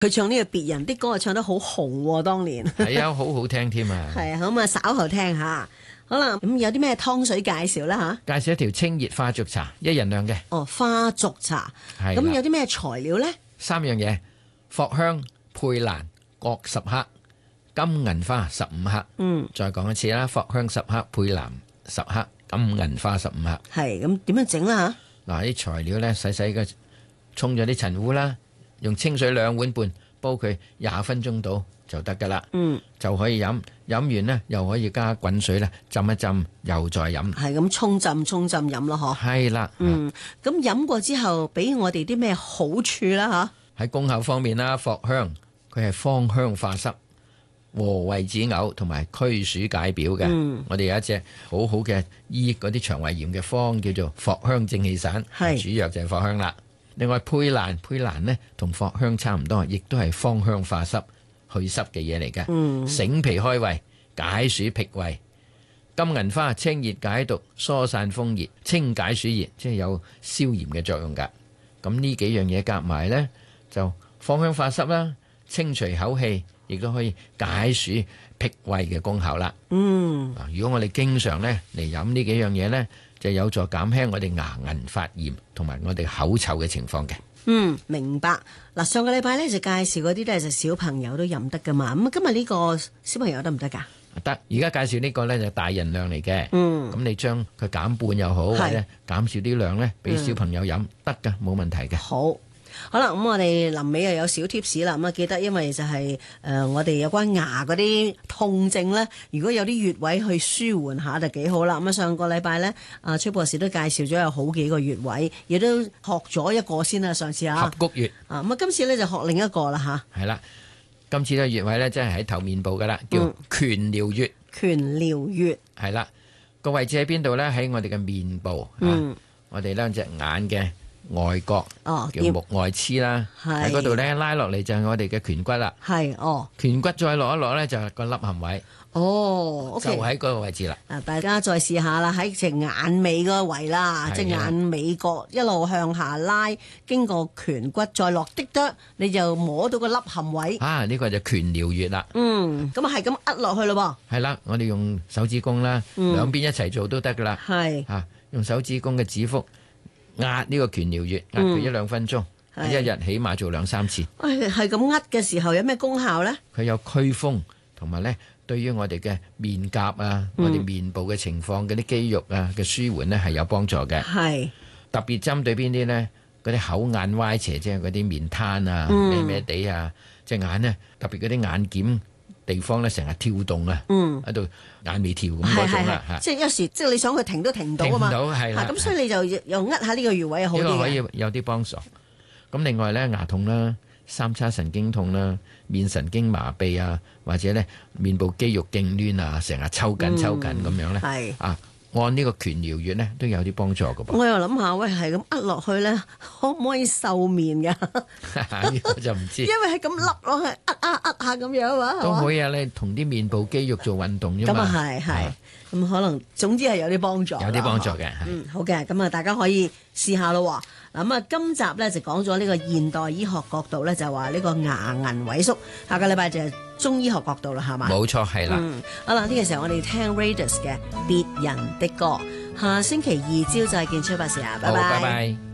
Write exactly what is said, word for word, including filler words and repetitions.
佢唱呢個別人的歌唱得好紅喎，當年。 係啊，好好聽添啊。 係啊，咁啊稍後聽下。好啦，咁有啲咩湯水介紹啦吓？介紹一條清熱化濁茶，一人量嘅。 哦，化濁茶。係。咁有啲咩材料咧？三樣嘢： 藿香、佩蘭各十克，金銀花十五克。 嗯。 再講一次啦，藿香十克，佩蘭十克，金銀花十五克。 係。咁點樣整啦？ 吓？嗱，啲材料咧，細細嘅沖咗啲陳糊啦，用清水兩碗半煲佢廿分鐘到就得噶啦。 嗯。 就可以飲，飲完呢又可以加滾水咧浸一浸，又再飲。 係咁沖浸沖浸飲咯，嗬。 係啦。 嗯。咁飲過之後，俾我哋啲咩好處啦？ 吓？喺功效方面啦，藿香佢係芳香化濕、和胃止嘔同埋驅暑解表嘅。嗯。我哋有一隻好好嘅醫嗰啲腸胃炎嘅方，叫做藿香正氣散。係。主藥就係藿香啦。另外佩蘭，佩蘭呢同藿香差唔多，亦都係芳香化濕、去濕嘅嘢嚟嘅。嗯。醒脾開胃、解暑辟胃。金銀花清熱解毒、疏散風熱、清解暑熱，即係有消炎嘅作用㗎。咁呢幾樣嘢夾埋呢，就芳香化濕啦，清除口氣，亦都可以解暑辟胃嘅功效啦。嗯。如果我哋經常呢嚟飲呢幾樣嘢呢，就有助減輕我哋牙齦發炎同埋我哋口臭嘅情況嘅。 嗯，明白。嗱，上個禮拜咧就介紹嗰啲都係小朋友都飲得噶嘛。咁今日呢個小朋友得唔得噶？ 得。而家介紹呢個咧就大人量嚟嘅。嗯。咁你將佢減半又好，或者減少啲量咧，俾小朋友飲得噶，冇問題嘅。 好。好啦，咁我哋臨尾又有小貼士啦。咁啊，記得因為就係、是、誒、呃，我哋有關牙嗰啲痛症咧，如果有啲穴位去舒緩下就幾好啦。咁啊，上個禮拜咧，阿崔博士都介紹咗有好幾個穴位，亦都學咗一個先啦。上次啊， 合谷穴啊，咁啊，今次咧就學另一個啦吓。 係啦，今次嘅穴位咧，真係喺頭面部噶啦，叫顴髎穴。 顴髎穴係啦，個位置喺邊度咧？喺我哋嘅面部。嗯。啊、我哋兩隻眼嘅外角，哦，叫目外眦啦，喺嗰度咧拉落嚟就係我哋嘅顴骨啦。係，哦，顴骨再落一落咧就係個凹陷位。哦，就喺嗰個位置啦。啊，大家再試下啦，喺隻眼尾嗰個位啦，即係眼尾角一路向下拉，經過顴骨再落啲得，你就摸到個凹陷位。啊，呢個就顴髎穴啦。嗯，咁啊係咁壓落去咯噃。係啦，我哋用手指公啦，兩邊一齊做都得噶啦。係，啊，用手指公嘅指腹。壓呢個顴髎穴，壓佢一兩分鐘，嗯、一日起碼做兩三次。係係咁壓嘅時候有咩功效呢？佢有驅風，同埋咧對於我哋嘅面頰啊，嗯、我哋面部嘅情況嗰啲肌肉啊嘅舒緩咧係有幫助嘅。係特別針對邊啲呢？嗰啲口眼歪斜，即係嗰啲面癱啊、咩咩地啊，隻眼呢，特別嗰啲眼瞼地方咧成日跳動啊，喺度、嗯、眼尾跳咁嗰種啦嚇，即係有時即係你想佢停都停唔到啊嘛，停唔到係啦，咁所以你就又扼下呢個穴位好啲嘅，呢個可以有啲幫助。咁另外咧牙痛啦、三叉神經痛啦、面神經麻痹啊，或者咧面部肌肉痙攣啊，成日抽緊抽緊咁樣咧，係、嗯、啊。按呢個顴髎穴咧都有啲幫助㗎噃。我又諗下，喂，係咁壓落去咧，可唔可以瘦面㗎？呢個就唔知。因為係咁凹落去，壓壓壓下咁樣啊，都可以啊！你同啲面部肌肉做運動啫嘛。咁啊係係，咁可能總之係有啲幫助。有啲幫助嘅。嗯，好嘅，咁啊大家可以試下咯。嗱咁啊，今集咧就講咗呢個現代醫學角度咧，就話呢個牙齦萎縮。下個禮拜就係中醫學角度啦，係嘛？冇錯，係啦。嗯，好啦，呢個時候我哋聽 Radius 嘅別人的歌。下星期二朝再見，崔博士啊，拜拜。拜拜。